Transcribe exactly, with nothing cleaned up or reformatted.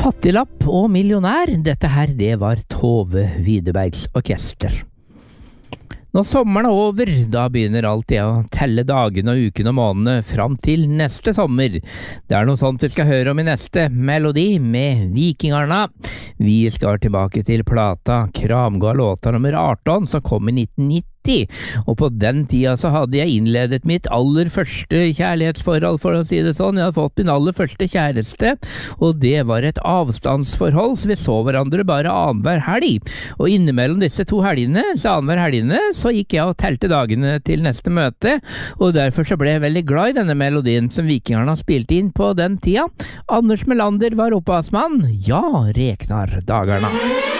Fattiglapp og millionær, dette her det var Tove Widerbergs orkester. Når sommeren er over, da begynner alt det å telle dagene og ukene og månedene fram til neste sommer. Det er noe sånt vi skal høre om i neste melodi med Vikingarna. Vi skal tilbake til plata Kramgård låta nummer atten som kom i nitten nitti. Og på den tida så hadde jeg innledet mitt aller første kjærlighetsforhold, for å si det sånn. Jeg hadde fått min aller første kjæreste, og det var et avstandsforhold, så vi så hverandre bare annenhver helg. Og innimellom disse to helgene, så annenhver helgene, så gikk jeg og telte dagene til neste møte, og derfor så ble jeg veldig glad i denne melodien som Vikingarna spilte inn på den tida. Anders Melander var opphavsmann. Ja, reknar dagarna.